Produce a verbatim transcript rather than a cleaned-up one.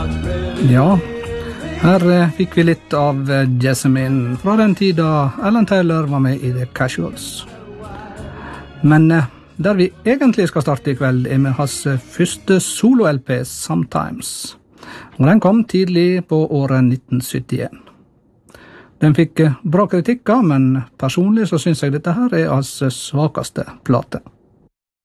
Ja, her eh, fikk vi litt av eh, Jessamine fra den tida Alan Taylor var med i The Casuals. Men eh, der vi egentlig skal starte i kveld er med hans eh, første solo-L P, Sometimes. Og den kom tidlig på året nitten syttien. Den fikk eh, bra kritikker, men personlig så synes jeg dette her er hans eh, svakeste plate.